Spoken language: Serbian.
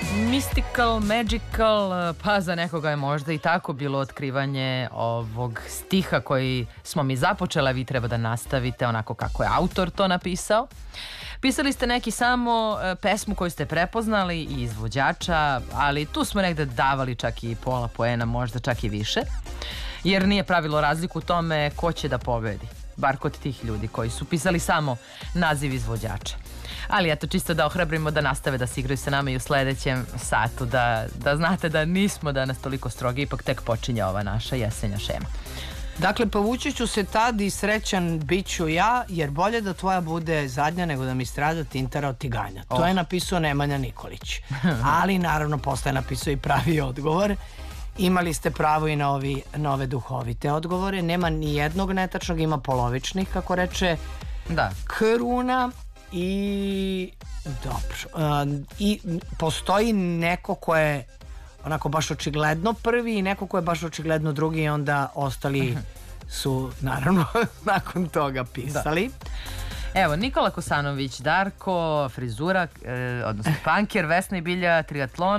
Mystical, magical, pa za nekoga je možda i tako bilo otkrivanje ovog stiha koji smo mi započela, vi treba da nastavite onako kako je autor to napisao. Pisali ste neki samo pesmu koju ste prepoznali i izvođača, ali tu smo negde davali čak i pola poena, možda čak i više, jer nije pravilo razliku u tome ko će da pobedi, bar kod tih ljudi koji su pisali samo naziv izvođača. Ali eto, čisto da ohrabrimo da nastave da se igraju sa nama i u sledećem satu, da znate da nismo danas toliko strogi, ipak tek počinje ova naša jesenja šema. Dakle, povući ću se tad i srećan bit ću ja, jer bolje da tvoja bude zadnja nego da mi strada tintara od tiganja. To je napisao Nemanja Nikolić. Ali naravno posle je napisao i pravi odgovor. Imali ste pravo i na ove duhovite odgovore. Nema ni jednog netačnog, ima polovičnih, kako reče Kruna. I dobro, i postoji neko ko je onako baš očigledno prvi i neko ko je baš očigledno drugi, i onda ostali su naravno nakon toga pisali. Evo, Nikola Kosanović, Darko, frizura, odnosno punker, Vesna i Bilja, triatlon.